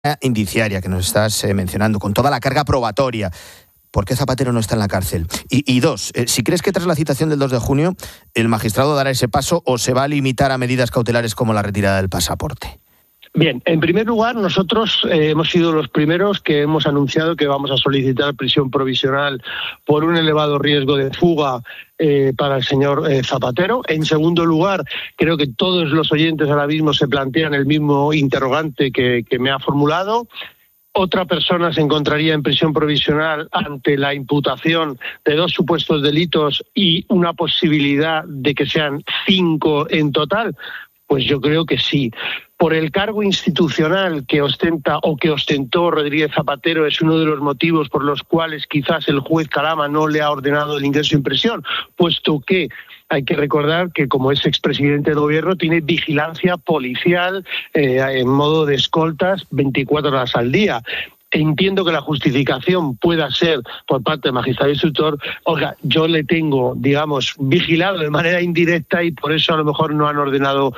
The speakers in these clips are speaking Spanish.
indiciaria que nos estás mencionando, con toda la carga probatoria, ¿por qué Zapatero no está en la cárcel? Y dos, si crees que tras la citación del 2 de junio el magistrado dará ese paso o se va a limitar a medidas cautelares como la retirada del pasaporte. Bien, en primer lugar, nosotros hemos sido los primeros que hemos anunciado que vamos a solicitar prisión provisional por un elevado riesgo de fuga para el señor Zapatero. En segundo lugar, creo que todos los oyentes ahora mismo se plantean el mismo interrogante que me ha formulado. Otra persona se encontraría en prisión provisional ante la imputación de 2 supuestos delitos y una posibilidad de que sean 5 en total. Pues yo creo que sí. Por el cargo institucional que ostenta o que ostentó Rodríguez Zapatero es uno de los motivos por los cuales quizás el juez Calama no le ha ordenado el ingreso en prisión, puesto que hay que recordar que como es expresidente del gobierno tiene vigilancia policial en modo de escoltas 24 horas al día. Entiendo que la justificación pueda ser por parte del magistrado instructor, oiga, yo le tengo, digamos, vigilado de manera indirecta y por eso a lo mejor no han ordenado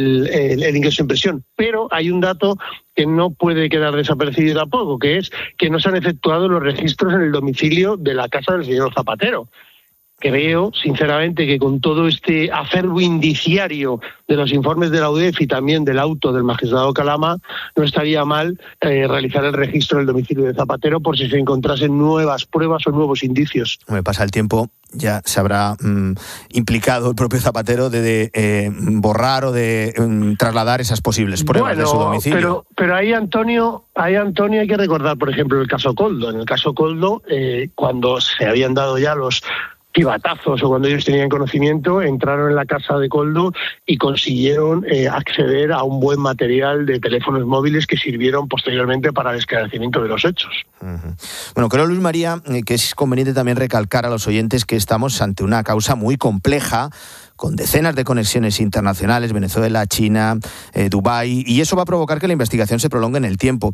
el ingreso en prisión. Pero hay un dato que no puede quedar desapercibido tampoco, que es que no se han efectuado los registros en el domicilio de la casa del señor Zapatero. Creo, sinceramente, que con todo este acervo indiciario de los informes de la UDEF y también del auto del magistrado Calama, no estaría mal realizar el registro del domicilio de Zapatero por si se encontrasen nuevas pruebas o nuevos indicios. Me pasa el tiempo, ya se habrá implicado el propio Zapatero de borrar o de trasladar esas posibles pruebas de su domicilio. Pero ahí, Antonio, hay que recordar, por ejemplo, el caso Koldo. En el caso Koldo, cuando se habían dado ya los chivatazos o cuando ellos tenían conocimiento, entraron en la casa de Koldo y consiguieron acceder a un buen material de teléfonos móviles que sirvieron posteriormente para el esclarecimiento de los hechos. Uh-huh. Bueno, creo, Luis María, que es conveniente también recalcar a los oyentes que estamos ante una causa muy compleja, con decenas de conexiones internacionales, Venezuela, China, Dubái, y eso va a provocar que la investigación se prolongue en el tiempo.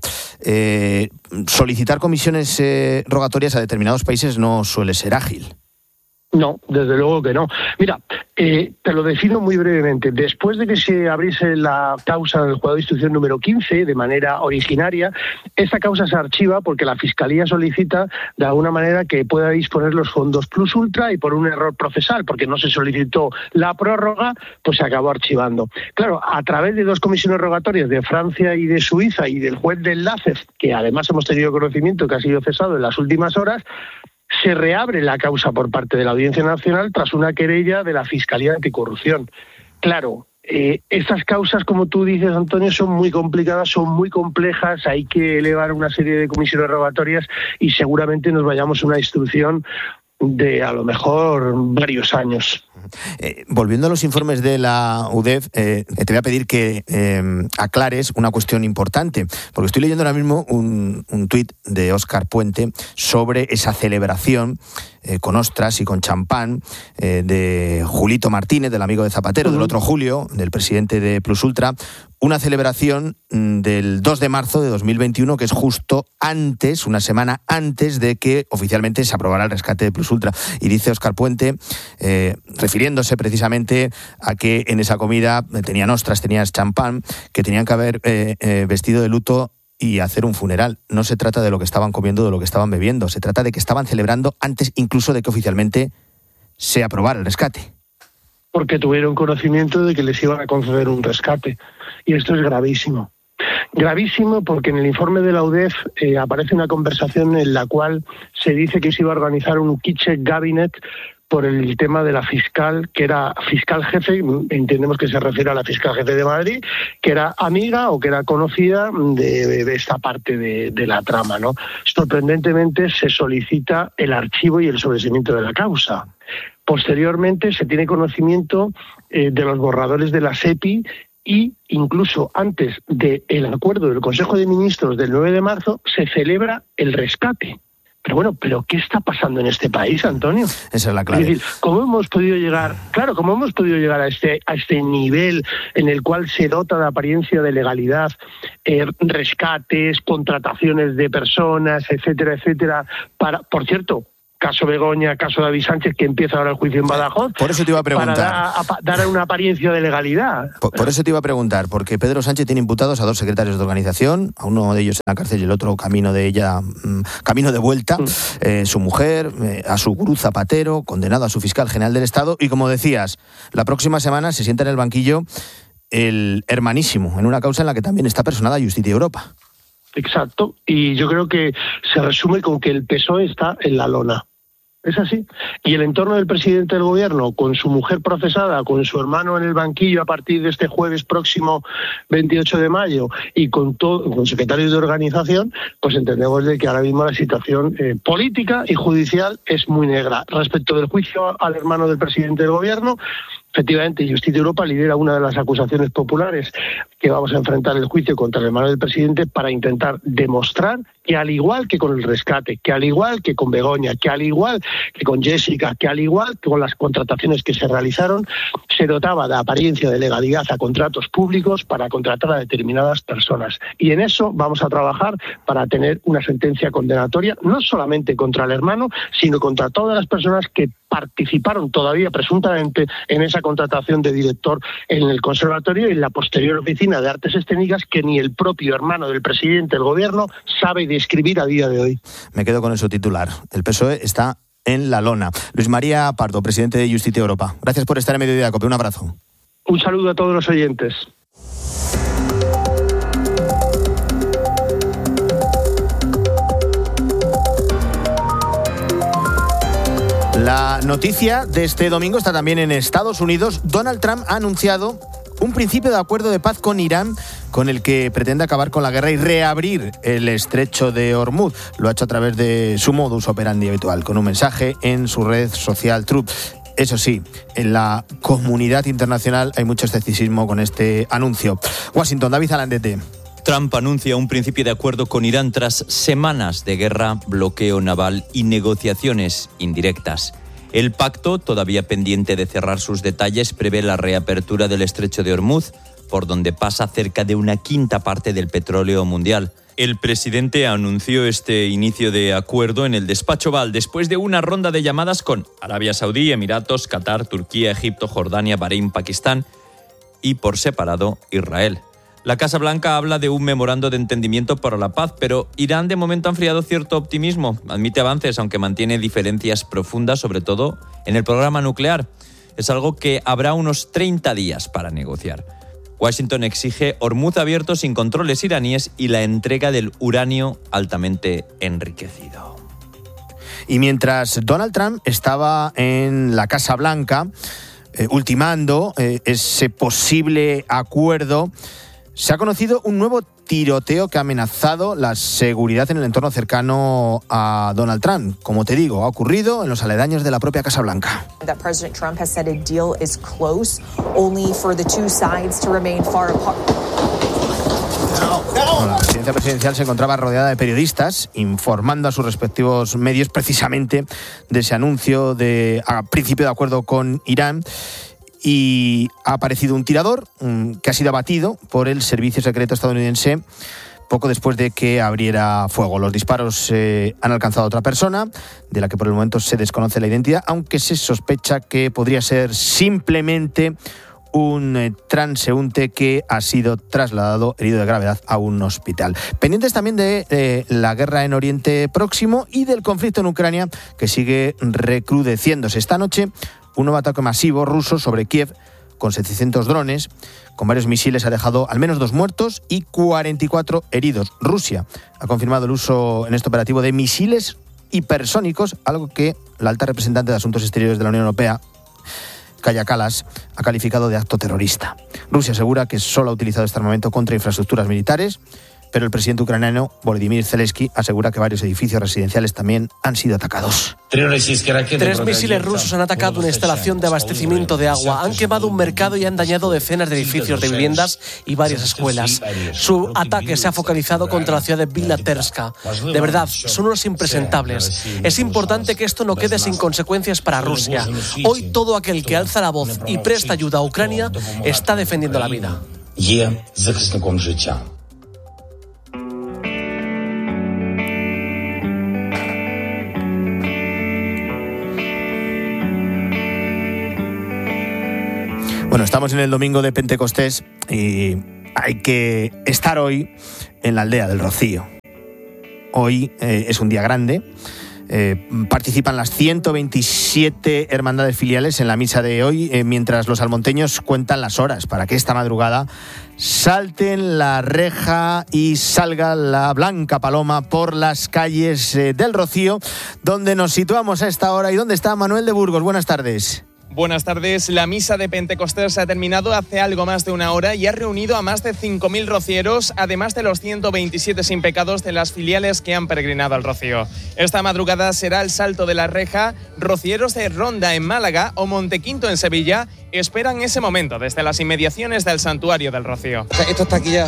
Solicitar comisiones rogatorias a determinados países no suele ser ágil. No, desde luego que no. Mira, te lo defino muy brevemente. Después de que se abriese la causa del juzgado de instrucción número 15 de manera originaria, esta causa se archiva porque la Fiscalía solicita de alguna manera que pueda disponer los fondos plus ultra y por un error procesal, porque no se solicitó la prórroga, pues se acabó archivando. Claro, a través de 2 comisiones rogatorias de Francia y de Suiza y del juez del LACEF, que además hemos tenido conocimiento que ha sido cesado en las últimas horas, se reabre la causa por parte de la Audiencia Nacional tras una querella de la Fiscalía Anticorrupción. Claro, estas causas, como tú dices, Antonio, son muy complicadas, son muy complejas, hay que elevar una serie de comisiones rogatorias y seguramente nos vayamos a una instrucción de a lo mejor varios años. Volviendo a los informes de la UDEF, te voy a pedir que aclares una cuestión importante, porque estoy leyendo ahora mismo un tuit de Óscar Puente sobre esa celebración con ostras y con champán de Julito Martínez, del amigo de Zapatero, del otro Julio, del presidente de Plus Ultra, una celebración del 2 de marzo de 2021, que es justo antes, una semana antes de que oficialmente se aprobara el rescate de Plus Ultra. Y dice Óscar Puente, refiriéndose precisamente a que en esa comida tenían ostras, tenían champán, que tenían que haber vestido de luto y hacer un funeral. No se trata de lo que estaban comiendo, de lo que estaban bebiendo, se trata de que estaban celebrando antes incluso de que oficialmente se aprobara el rescate. Porque tuvieron conocimiento de que les iban a conceder un rescate. Y esto es gravísimo. Gravísimo porque en el informe de la UDEF aparece una conversación en la cual se dice que se iba a organizar un kitchen cabinet por el tema de la fiscal, que era fiscal jefe, entendemos que se refiere a la fiscal jefe de Madrid, que era amiga o que era conocida de esta parte de la trama, ¿no? Sorprendentemente se solicita el archivo y el sobreseimiento de la causa. Posteriormente se tiene conocimiento de los borradores de la SEPI y incluso antes del acuerdo del Consejo de Ministros del 9 de marzo se celebra el rescate. Pero bueno, ¿qué está pasando en este país, Antonio? Esa es la clave. Es decir, ¿cómo hemos podido llegar a este nivel en el cual se dota de apariencia de legalidad, rescates, contrataciones de personas, etcétera, etcétera, por cierto, caso Begoña, caso David Sánchez, que empieza ahora el juicio en Badajoz. Por eso te iba a preguntar. Para dar una apariencia de legalidad. Por eso te iba a preguntar, porque Pedro Sánchez tiene imputados a 2 secretarios de organización, a uno de ellos en la cárcel y el otro camino de vuelta, su mujer, a su gurú Zapatero, condenado a su fiscal general del Estado, y como decías, la próxima semana se sienta en el banquillo el hermanísimo, en una causa en la que también está personada Justicia Europa. Exacto, y yo creo que se resume con que el PSOE está en la lona. Es así. Y el entorno del presidente del gobierno, con su mujer procesada, con su hermano en el banquillo a partir de este jueves próximo 28 de mayo y con secretarios de organización, pues entendemos de que ahora mismo la situación política y judicial es muy negra. Respecto del juicio al hermano del presidente del gobierno, efectivamente, Justicia Europa lidera una de las acusaciones populares que vamos a enfrentar el juicio contra el hermano del presidente para intentar demostrar que al igual que con el rescate, que al igual que con Begoña, que al igual que con Jessica, que al igual que con las contrataciones que se realizaron, se dotaba de apariencia de legalidad a contratos públicos para contratar a determinadas personas. Y en eso vamos a trabajar para tener una sentencia condenatoria, no solamente contra el hermano, sino contra todas las personas que participaron todavía presuntamente en esa contratación de director en el conservatorio y en la posterior oficina de artes escénicas que ni el propio hermano del presidente del gobierno sabe describir a día de hoy. Me quedo con eso titular. El PSOE está en la lona. Luis María Pardo, presidente de Justicia Europa. Gracias por estar en Mediodía Cope. Un abrazo. Un saludo a todos los oyentes. La noticia de este domingo está también en Estados Unidos. Donald Trump ha anunciado un principio de acuerdo de paz con Irán con el que pretende acabar con la guerra y reabrir el estrecho de Hormuz. Lo ha hecho a través de su modus operandi habitual, con un mensaje en su red social Truth. Eso sí, en la comunidad internacional hay mucho escepticismo con este anuncio. Washington, David Alandete. Trump anuncia un principio de acuerdo con Irán tras semanas de guerra, bloqueo naval y negociaciones indirectas. El pacto, todavía pendiente de cerrar sus detalles, prevé la reapertura del estrecho de Hormuz, por donde pasa cerca de una quinta parte del petróleo mundial. El presidente anunció este inicio de acuerdo en el despacho Oval después de una ronda de llamadas con Arabia Saudí, Emiratos, Qatar, Turquía, Egipto, Jordania, Bahrein, Pakistán y, por separado, Israel. La Casa Blanca habla de un memorando de entendimiento para la paz, pero Irán de momento ha enfriado cierto optimismo. Admite avances, aunque mantiene diferencias profundas, sobre todo en el programa nuclear. Es algo que habrá unos 30 días para negociar. Washington exige Hormuz abierto sin controles iraníes y la entrega del uranio altamente enriquecido. Y mientras Donald Trump estaba en la Casa Blanca ultimando ese posible acuerdo, se ha conocido un nuevo tiroteo que ha amenazado la seguridad en el entorno cercano a Donald Trump. Como te digo, ha ocurrido en los aledaños de la propia Casa Blanca. That President Trump has said a deal is close, only for the two sides to remain far apart. La residencia presidencial se encontraba rodeada de periodistas informando a sus respectivos medios precisamente de ese anuncio de principio de acuerdo con Irán. Y ha aparecido un tirador que ha sido abatido por el servicio secreto estadounidense poco después de que abriera fuego. Los disparos han alcanzado a otra persona, de la que por el momento se desconoce la identidad, aunque se sospecha que podría ser simplemente un transeúnte que ha sido trasladado herido de gravedad a un hospital. Pendientes también de la guerra en Oriente Próximo y del conflicto en Ucrania, que sigue recrudeciéndose. Esta noche, un nuevo ataque masivo ruso sobre Kiev con 700 drones, con varios misiles, ha dejado al menos 2 muertos y 44 heridos. Rusia ha confirmado el uso en este operativo de misiles hipersónicos, algo que la alta representante de Asuntos Exteriores de la Unión Europea, Kaja Kallas, ha calificado de acto terrorista. Rusia asegura que solo ha utilizado este armamento contra infraestructuras militares, pero el presidente ucraniano, Volodymyr Zelensky, asegura que varios edificios residenciales también han sido atacados. 3 misiles rusos han atacado una instalación de abastecimiento de agua, han quemado un mercado y han dañado decenas de edificios de viviendas y varias escuelas. Su ataque se ha focalizado contra la ciudad de Bilaterska. De verdad, son unos impresentables. Es importante que esto no quede sin consecuencias para Rusia. Hoy todo aquel que alza la voz y presta ayuda a Ucrania está defendiendo la vida. Bueno, estamos en el domingo de Pentecostés y hay que estar hoy en la aldea del Rocío. Hoy es un día grande. Participan las 127 hermandades filiales en la misa de hoy, mientras los almonteños cuentan las horas para que esta madrugada salten la reja y salga la blanca paloma por las calles del Rocío, donde nos situamos a esta hora y donde está Manuel de Burgos. Buenas tardes. Buenas tardes. La misa de Pentecostés ha terminado hace algo más de una hora y ha reunido a más de 5.000 rocieros, además de los 127 sin pecados de las filiales que han peregrinado al Rocío. Esta madrugada será el salto de la reja. Rocieros de Ronda en Málaga o Montequinto en Sevilla esperan ese momento desde las inmediaciones del Santuario del Rocío. Esto está aquí ya.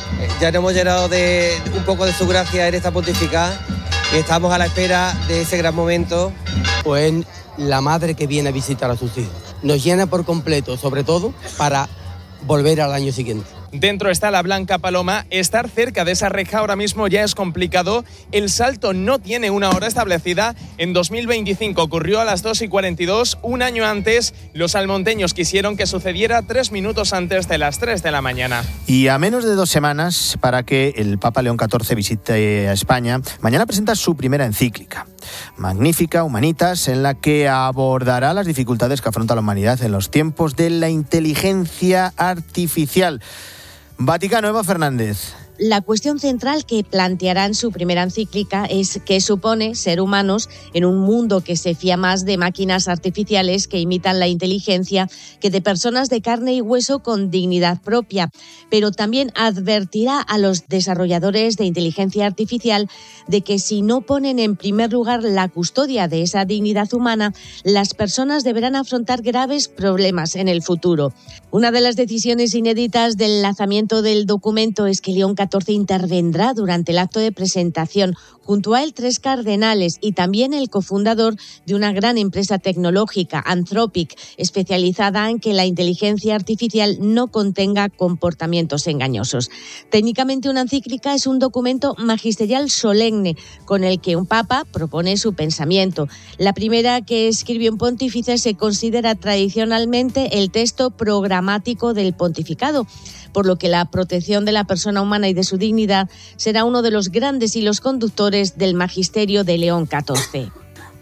Ya nos hemos llenado de un poco de su gracia en esta pontificad y estamos a la espera de ese gran momento. Pues la madre que viene a visitar a sus hijos. Nos llena por completo, sobre todo para volver al año siguiente. Dentro está la blanca paloma. Estar cerca de esa reja ahora mismo ya es complicado. El salto no tiene una hora establecida. En 2025 ocurrió a las 2:42. Un año antes, los almonteños quisieron que sucediera 3 minutos antes de las 3 de la mañana. Y a menos de 2 semanas para que el Papa León XIV visite a España, mañana presenta su primera encíclica, Magnificat Humanitas, en la que abordará las dificultades que afronta la humanidad en los tiempos de la inteligencia artificial. Vaticano, Eva Fernández. La cuestión central que planteará en su primera encíclica es qué supone ser humanos en un mundo que se fía más de máquinas artificiales que imitan la inteligencia que de personas de carne y hueso con dignidad propia. Pero también advertirá a los desarrolladores de inteligencia artificial de que si no ponen en primer lugar la custodia de esa dignidad humana, las personas deberán afrontar graves problemas en el futuro. Una de las decisiones inéditas del lanzamiento del documento es que León XIV intervendrá durante el acto de presentación. Junto a él 3 cardenales y también el cofundador de una gran empresa tecnológica, Anthropic, especializada en que la inteligencia artificial no contenga comportamientos engañosos. Técnicamente, una encíclica es un documento magisterial solemne con el que un papa propone su pensamiento. La primera que escribió un pontífice se considera tradicionalmente el texto programático del pontificado, por lo que la protección de la persona humana y de su dignidad será uno de los grandes hilos conductores del magisterio de León XIV.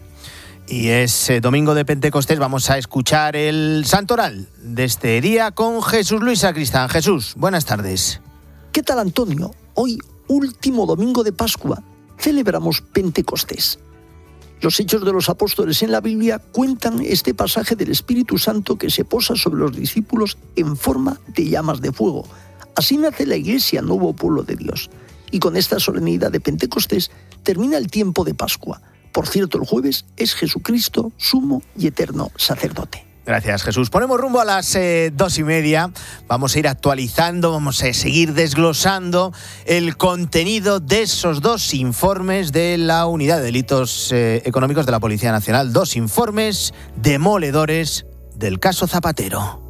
Y es domingo de Pentecostés, vamos a escuchar el santoral de este día con Jesús Luis Sacristán. Jesús, buenas tardes. ¿Qué tal, Antonio? Hoy, último domingo de Pascua, celebramos Pentecostés. Los Hechos de los Apóstoles en la Biblia cuentan este pasaje del Espíritu Santo que se posa sobre los discípulos en forma de llamas de fuego. Así nace la Iglesia, nuevo pueblo de Dios. Y con esta solemnidad de Pentecostés termina el tiempo de Pascua. Por cierto, el jueves es Jesucristo, sumo y eterno sacerdote. Gracias, Jesús. Ponemos rumbo a las 2:30. Vamos a ir actualizando, vamos a seguir desglosando el contenido de esos 2 informes de la Unidad de Delitos Económicos de la Policía Nacional. 2 informes demoledores del caso Zapatero.